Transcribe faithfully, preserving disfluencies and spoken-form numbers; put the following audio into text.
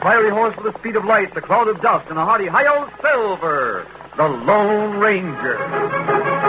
fiery horse with the speed of light, the cloud of dust, and a hearty hi-yo, Silver, the Lone Ranger.